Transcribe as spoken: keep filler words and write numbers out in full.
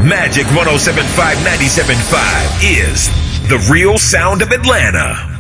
Magic one oh seven point five, ninety-seven point five is the real sound of Atlanta.